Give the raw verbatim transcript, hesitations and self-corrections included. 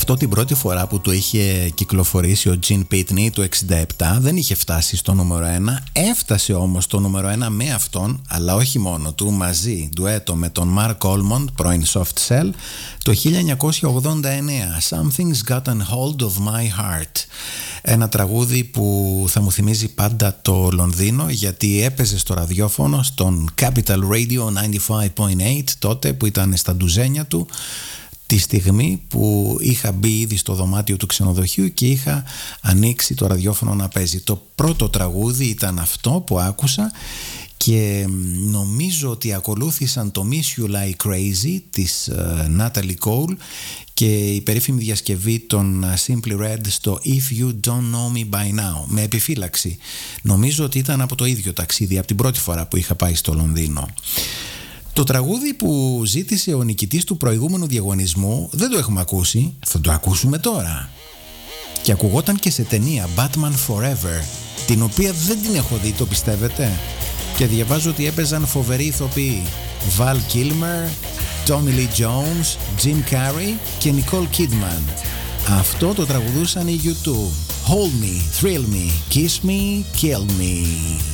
Αυτό την πρώτη φορά που το είχε κυκλοφορήσει ο Gene Pitney το εξήντα επτά δεν είχε φτάσει στο νούμερο ένα. Έφτασε όμως στο νούμερο ένα με αυτόν, αλλά όχι μόνο του, μαζί ντουέτο με τον Mark Almond, πρώην Soft Cell, το χίλια εννιακόσια ογδόντα εννέα, Something's Gotten Hold of My Heart. Ένα τραγούδι που θα μου θυμίζει πάντα το Λονδίνο, γιατί έπαιζε στο ραδιόφωνο στον Capital Radio ενενήντα πέντε κόμμα οκτώ, τότε που ήταν στα ντουζένια του, τη στιγμή που είχα μπει ήδη στο δωμάτιο του ξενοδοχείου και είχα ανοίξει το ραδιόφωνο να παίζει. Το πρώτο τραγούδι ήταν αυτό που άκουσα και νομίζω ότι ακολούθησαν το Miss You Like Crazy της uh, Natalie Cole και η περίφημη διασκευή των Simply Red στο If You Don't Know Me By Now, με επιφύλαξη. Νομίζω ότι ήταν από το ίδιο ταξίδι, από την πρώτη φορά που είχα πάει στο Λονδίνο. Το τραγούδι που ζήτησε ο νικητής του προηγούμενου διαγωνισμού δεν το έχουμε ακούσει, θα το ακούσουμε τώρα. Και ακουγόταν και σε ταινία, Batman Forever, την οποία δεν την έχω δει, το πιστεύετε? Και διαβάζω ότι έπαιζαν φοβεροί ηθοποιοί, Val Kilmer, Tommy Lee Jones, Jim Carrey και Nicole Kidman. Αυτό το τραγουδούσαν οι γιου τού. Hold me, thrill me, kiss me, kill me.